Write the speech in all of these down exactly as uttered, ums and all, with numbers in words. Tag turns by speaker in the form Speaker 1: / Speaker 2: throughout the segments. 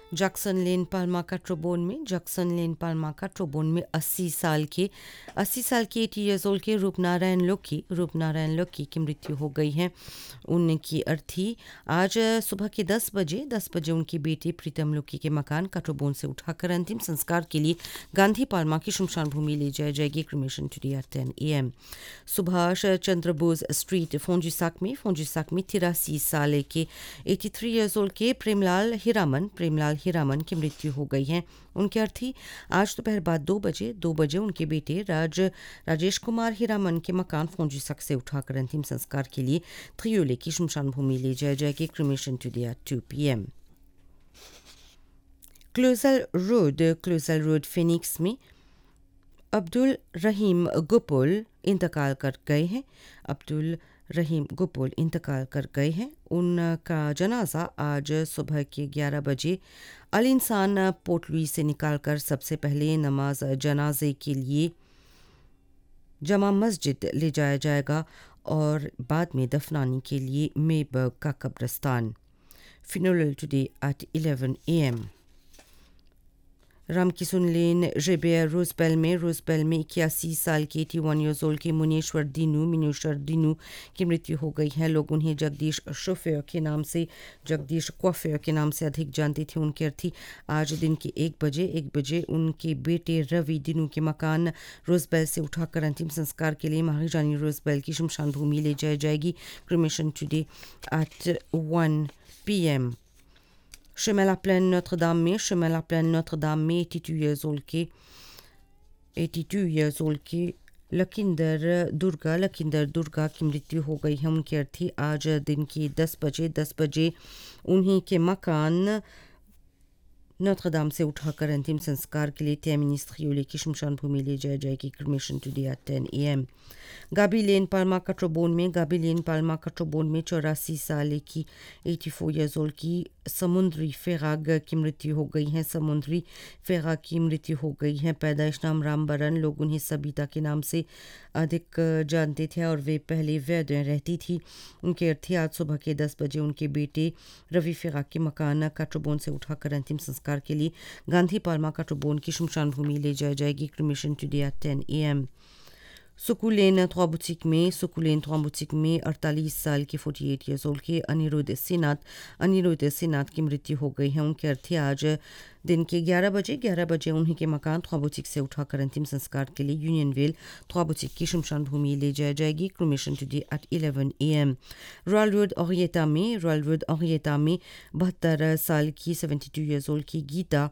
Speaker 1: Jackson लेन Palma का ट्रोबोन में Jackson लेन Palma का ट्रोबोन में अस्सी साल के अस्सी साल के एटी ईयर्स ओल्ड के रूपनारायण लोकी रूपनारायण लोकी की मृत्यु हो गई है। उनकी अर्थी आज सुबह के दस बजे दस बजे उनकी बेटी प्रीतम लोकी के मकान का ट्रोबोन से उठाकर अंतिम संस्कार के लिए गांधी पाल्मा की शमशान भूमि ले जाई जाएगी। क्रिमेशन टुडे एट टेन A M. Subhash Chandra Bose street फोंजिसाक में फोंजिसाक में तिरासी साल के एटी थ्री ईयर्स ओल्ड के प्रेमलाल हीरामन प्रेमलाल हीरामन की मृत्यु हो गई है। उनके अर्थी आज दोपहर बाद दो बजे दो बजे उनके बेटे राज राजेश कुमार हीरामन के मकान फोंजिसक से उठाकर अंतिम संस्कार के लिए त्रियोले की शमशान भूमि ले जाया जाएगी। Cremation today at two P M. Colossal road colossal road Phoenix में अब्दुल रहीम गुपुल इंतकाल कर गए हैं। अब्दुल रहीम गुपुल इंतकाल कर गए हैं। उनका जनाजा आज सुबह के ग्यारह बजे अल इंसान पोटली से निकालकर सबसे पहले नमाज जनाजे के लिए जमा मस्जिद ले जाया जाएगा और बाद में दफनाने के लिए मेबर्ग का कब्रिस्तान। Funeral today at eleven A M. Ramkishun लेन जेबियर रोजबेल में रोजबेल में इक्यासी साल के एटी वन ईयर्स ओल्ड के मुनेश्वर दीनू मुनेश्वर दीनू की मृत्यु हो गई है। लोग उन्हें जगदीश शोफेयर के नाम से जगदीश क्वाफेयर के नाम से अधिक जानते थे। उनके अर्थी आज दिन के एक बजे एक बजे उनके बेटे रवि दीनू के मकान रोजबेल से उठाकर अंतिम संस्कार के लिए महारानी रोजबेल की शमशान भूमि ले जाई जाएगी। Cremation today at one P M. Chemin la Plaine Notre-Dame में Chemin la Plaine Notre-Dame में eighty-two years old के eighty-two years old के लकिंदर दुर्गा लकिंदर दुर्गा की मृत्यु हो गई है। उनकी अर्थी आज दिन की दस बजे दस बजे उन्हीं के मकान नोत्र-दाम से उठाकर अंतिम संस्कार के लिए त्यामिनिस त्रियोले की शमशान भूमि ले जाया जाएगी। क्रिमेशन टुडे एट टेन ए एम। गाबी लेन पाल्मा का ट्रोबोन में गाबी लेन पाल्मा का ट्रोबोन में चौरासी साल की एटी फोर ईयर्स ओल्ड की समुद्री फेराग की मृत्यु हो गई है। समुद्री फेराग की मृत्यु हो गई है। पैदाइश नाम रामबरन, लोग उन्हें सबिता के नाम से अधिक जानते थे और वे पहले वैद में रहती थी। उनके अर्थी आज सुबह के दस बजे उनके बेटे रवि फेराग के मकान का ट्रोबोन से उठाकर अंतिम संस्कार के लिए गांधी पाल्मा का ट्रोबोन की शमशान भूमि ले जाई जाएगी। क्रिमेशन टुडे एट टेन ए एम। सुकुलेन trois बुटीक में सुकुलेन trois बुटीक में अड़तालीस साल के अड़तालीस ईयर्स ओल्ड के अनिरुद्ध सिन्हात अनिरुद्ध सिन्हात की मृत्यु हो गई है। उनके अर्थी आज दिन के ग्यारह बजे ग्यारह बजे उन्हीं के मकान trois बुटीक से उठाकर अंतिम संस्कार के लिए यूनियनवेल trois बुटीक की शमशान भूमि ले जाई जाएगी। Cremation today at eleven A M. Royal road ओरिएटा में रॉयल रोड ओरिएटा में बहत्तर साल की बहत्तर ईयर्स ओल्ड की गीता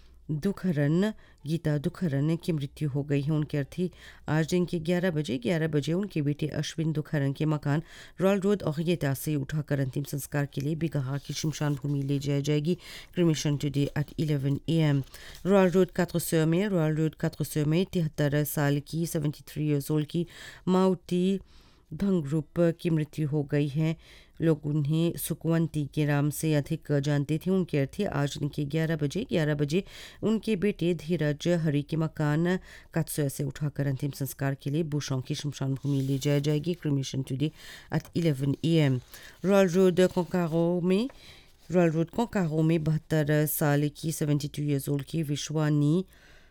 Speaker 1: दुखरन गीता दुखरन की मृत्यु हो गई है। उनके अर्थी आज दिन के ग्यारह बजे ग्यारह बजे उनके बेटे अश्विन दुखरन के मकान रॉयल रोड ओरिएटा से उठाकर अंतिम संस्कार के लिए बिगहा की शमशान भूमि ले जाई जाएगी। Cremation today at eleven A M. Royal road कात्रसर में रॉयल रोड कात्रसर में तिहत्तर साल की तिहत्तर ईयर्स ओल्ड की माउटी भंगरूप की मृत्यु हो गई है। लोग उन्हें सुकवंती के नाम से अधिक जानते थे। उनके अर्थी आज दिन के ग्यारह बजे ग्यारह बजे उनके बेटे धीरज हरि के मकान कात्सुया से उठाकर अंतिम संस्कार के लिए बुशों की शमशान भूमि ले जाई जाएगी। Cremation today at eleven A M. Royal road कोंकारो में रॉयल रोड कोंकारो में बहत्तर साल की बहत्तर ईयर्स ओल्ड की विश्वानी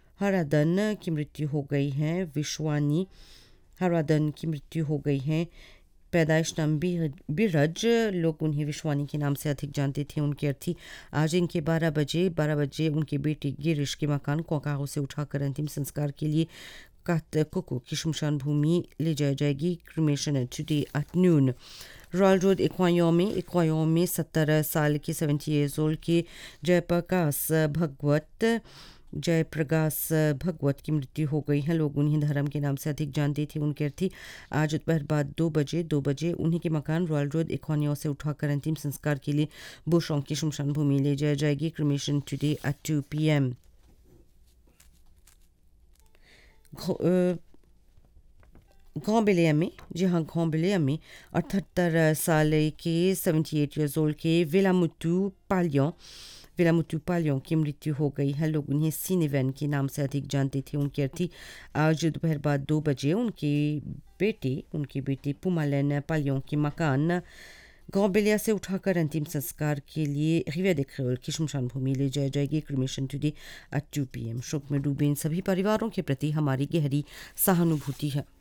Speaker 1: हरादन की मृत्यु हो गई है। विश्वानी हरादन की मृत्यु हो गई है। पैदाइश नाम बिरज, लोग उन्हें विश्वानी के नाम से अधिक जानते थे। उनके अर्थी आज इनके बारह बजे बारह बजे उनके बेटे गिरीश के मकान कोकारो से उठाकर अंतिम संस्कार के लिए कात कोको की शमशान भूमि ले जाई जाएगी। Cremation today at noon. Royal road इक्वायों में इक्वायों में सत्तर साल के सेवेंटी ईयर्स ओल्ड के जयप्रकाश भगवत जयप्रकाश भगवत की मृत्यु हो गई है। लोग उन्हें धर्म के नाम से अधिक जानते थे। उनके अर्थी आज दोपहर बाद दो बजे दो बजे उन्हीं के मकान रॉयल रोड इक्वानियों से उठाकर अंतिम संस्कार के लिए बुशों की शमशान भूमि ले जाई जाएगी। Cremation today at two P M. घोंबेलिया में जी हाँ घोंबेलिया में अठहत्तर साल के सेवेंटी एट ईयर्स ओल्ड के वेलामुतु पालियों वेलामुतु पालियों की मृत्यु हो गई है। लोग उन्हें सीनेवैन के नाम से अधिक जानते थे। उनके अर्थी आज दोपहर बाद दो बजे उनके बेटे उनके बेटे पुमालन पालियों के मकान गांव बेलिया से उठाकर अंतिम संस्कार के लिए रिविया दे क्रेओल की शमशान भूमि ले जाया जाएगी। Cremation today at two P M. शोक में डूबे इन सभी परिवारों के प्रति हमारी गहरी सहानुभूति है।